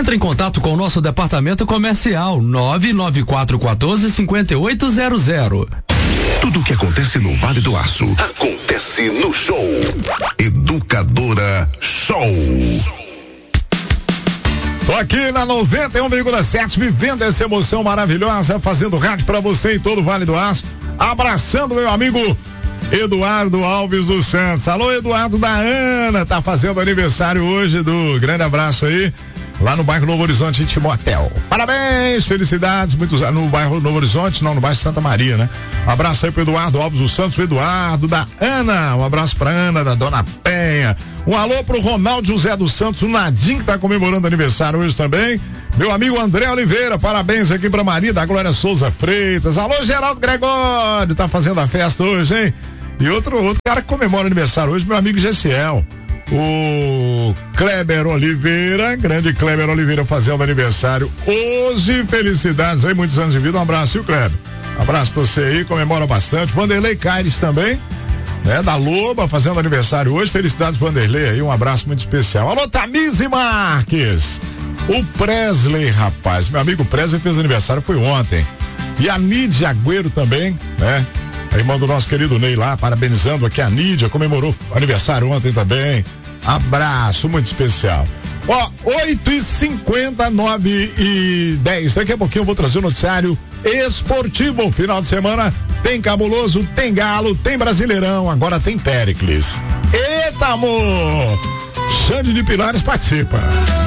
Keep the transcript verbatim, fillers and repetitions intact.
Entre em contato com o nosso departamento comercial nove nove quatro um quatro cinco oito zero zero. Tudo o que acontece no Vale do Aço acontece no show. Educadora Show. Tô aqui na noventa e um vírgula sete, vivendo essa emoção maravilhosa, fazendo rádio pra você em todo o Vale do Aço. Abraçando meu amigo Eduardo Alves dos Santos. Alô, Eduardo da Ana, tá fazendo aniversário hoje, do grande abraço aí, lá no bairro Novo Horizonte, Timotel. Parabéns, felicidades, muitos no bairro Novo Horizonte, não, no bairro Santa Maria, né? Um abraço aí pro Eduardo Alves dos Santos, o Eduardo da Ana, um abraço pra Ana, da Dona Penha. Um alô pro Ronaldo José dos Santos, o Nadim, que tá comemorando aniversário hoje também. Meu amigo André Oliveira, parabéns aqui pra Maria da Glória Souza Freitas. Alô, Geraldo Gregório, tá fazendo a festa hoje, hein? E outro, outro cara que comemora aniversário hoje, meu amigo Gessiel. O Kleber Oliveira, grande Kleber Oliveira fazendo aniversário hoje. Felicidades aí, muitos anos de vida. Um abraço, viu, Kleber? Um abraço pra você aí, comemora bastante. Vanderlei Caires também, né? Da Loba, fazendo aniversário hoje. Felicidades, Vanderlei aí, um abraço muito especial. Alô, Tamize Marques. O Presley, rapaz, meu amigo Presley fez aniversário, foi ontem. E a Nídia Agüero também, né? A irmã do nosso querido Ney lá, parabenizando aqui a Nídia, comemorou aniversário ontem também. Abraço muito especial. Ó, oito e cinquenta, nove e dez. Daqui a pouquinho eu vou trazer o noticiário esportivo. Final de semana tem Cabuloso, tem Galo, tem Brasileirão, agora tem Péricles. Eita, amor! Xande de Pilares participa.